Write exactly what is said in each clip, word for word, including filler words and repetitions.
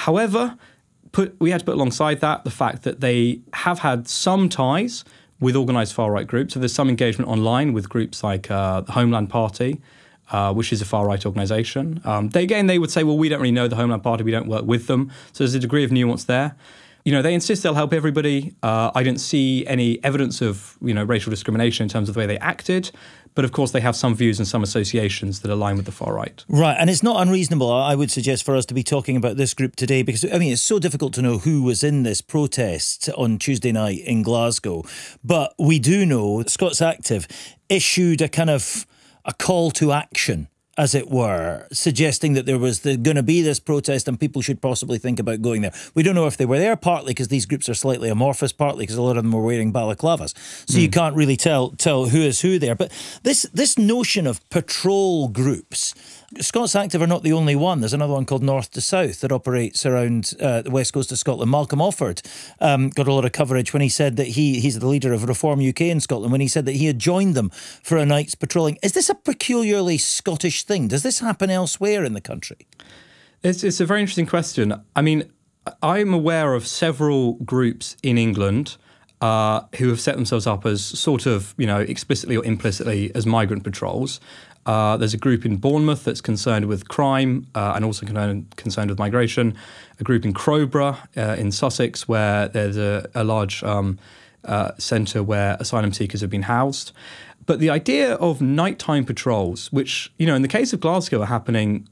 However, put, we had to put alongside that the fact that they have had some ties with organised far-right groups. So there's some engagement online with groups like uh, the Homeland Party, uh, which is a far-right organisation. Um, they, again, they would say, well, we don't really know the Homeland Party, we don't work with them. So there's a degree of nuance there. You know, they insist they'll help everybody. Uh, I didn't see any evidence of, you know, racial discrimination in terms of the way they acted. But of course, they have some views and some associations that align with the far right. Right. And it's not unreasonable, I would suggest, for us to be talking about this group today, because, I mean, it's so difficult to know who was in this protest on Tuesday night in Glasgow. But we do know Scots Active issued a kind of a call to action, as it were, suggesting that there was the, going to be this protest and people should possibly think about going there. We don't know if they were there, partly because these groups are slightly amorphous, partly because a lot of them were wearing balaclavas. So mm. you can't really tell tell who is who there. But this this notion of patrol groups, Scots Active are not the only one. There's another one called North to South that operates around uh, the west coast of Scotland. Malcolm Offord um, got a lot of coverage when he said that he he's the leader of Reform U K in Scotland, when he said that he had joined them for a night's patrolling. Is this a peculiarly Scottish thing? Does this happen elsewhere in the country? It's, it's a very interesting question. I mean, I'm aware of several groups in England uh, who have set themselves up as sort of, you know, explicitly or implicitly as migrant patrols. Uh, there's a group in Bournemouth that's concerned with crime uh, and also con- concerned with migration. A group in Crowborough uh, in Sussex, where there's a, a large um, uh, centre where asylum seekers have been housed. But the idea of nighttime patrols, which, you know, in the case of Glasgow are happening,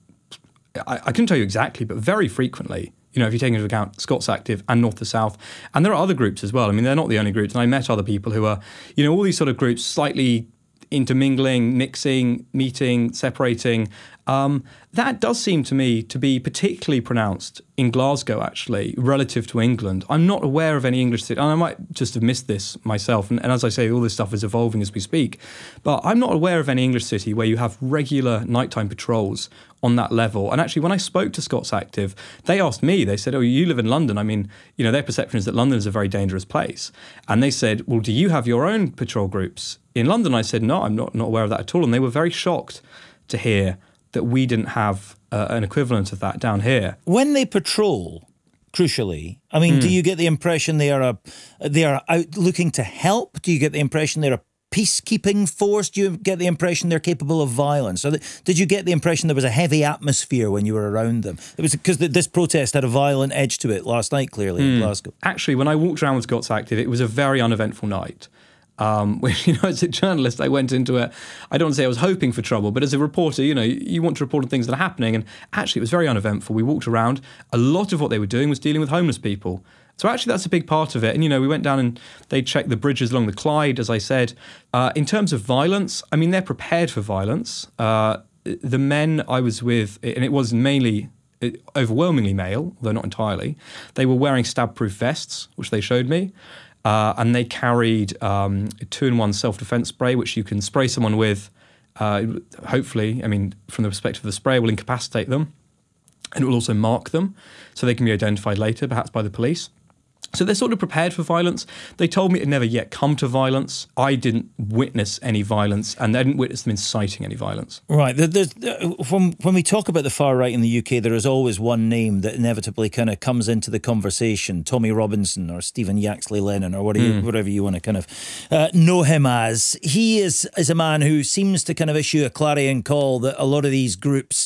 I, I couldn't tell you exactly, but very frequently, you know, if you take into account Scots Active and North to South. And there are other groups as well. I mean, they're not the only groups. And I met other people who are, you know, all these sort of groups slightly intermingling, mixing, meeting, separating. Um, that does seem to me to be particularly pronounced in Glasgow, actually, relative to England. I'm not aware of any English city, and I might just have missed this myself, and, and as I say, all this stuff is evolving as we speak, but I'm not aware of any English city where you have regular nighttime patrols on that level. And actually, when I spoke to Scots Active, they asked me, they said, oh, you live in London. I mean, you know, their perception is that London is a very dangerous place. And they said, well, do you have your own patrol groups in London? I said, no, I'm not, not aware of that at all. And they were very shocked to hear that we didn't have uh, an equivalent of that down here. When they patrol, crucially, I mean, mm. do you get the impression they are a, they are out looking to help? Do you get the impression they're a peacekeeping force? Do you get the impression they're capable of violence? Or did you get the impression there was a heavy atmosphere when you were around them? It was because this protest had a violent edge to it last night, clearly, mm. in Glasgow. Actually, when I walked around with Scots Active, it was a very uneventful night. Um, when, you know, as a journalist, I went into it, I don't want to say I was hoping for trouble, but as a reporter, you know, you want to report on things that are happening. And actually, it was very uneventful. We walked around. A lot of what they were doing was dealing with homeless people. So actually, that's a big part of it. And, you know, we went down and they checked the bridges along the Clyde, as I said. Uh, in terms of violence, I mean, they're prepared for violence. Uh, the men I was with, and it was mainly overwhelmingly male, though not entirely, they were wearing stab-proof vests, which they showed me. Uh, and they carried um, a two-in-one self-defense spray, which you can spray someone with. Uh, hopefully, I mean, from the perspective of the spray, it will incapacitate them. And it will also mark them, so they can be identified later, perhaps by the police. So they're sort of prepared for violence. They told me it had never yet come to violence. I didn't witness any violence, and I didn't witness them inciting any violence. Right. There's, when, when we talk about the far right in the U K, there is always one name that inevitably kind of comes into the conversation. Tommy Robinson or Stephen Yaxley Lennon or whatever, mm. whatever you want to kind of uh, know him as. He is, is a man who seems to kind of issue a clarion call that a lot of these groups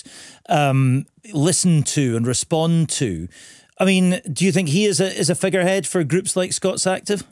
um, listen to and respond to. I mean, do you think he is a is a figurehead for groups like Scots Active?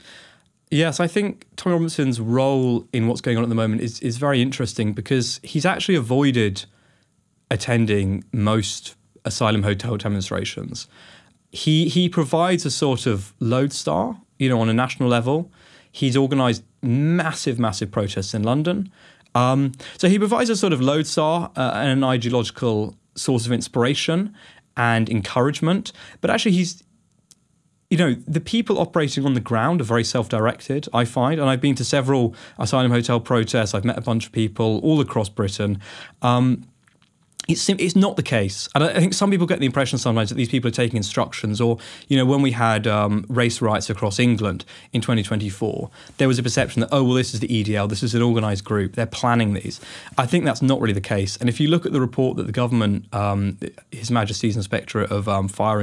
Yes, I think Tommy Robinson's role in what's going on at the moment is, is very interesting because he's actually avoided attending most asylum hotel demonstrations. He he provides a sort of lodestar, you know, on a national level. He's organised massive, massive protests in London. Um, so he provides a sort of lodestar uh, and an ideological source of inspiration and encouragement. But actually he's, you know, the people operating on the ground are very self-directed, I find. And I've been to several asylum hotel protests. I've met a bunch of people all across Britain. Um, It's it's not the case. And I think some people get the impression sometimes that these people are taking instructions or, you know, when we had um, race riots across England in twenty twenty-four, there was a perception that, oh, well, this is the E D L, this is an organised group, they're planning these. I think that's not really the case. And if you look at the report that the government, um, His Majesty's Inspectorate of um, Fire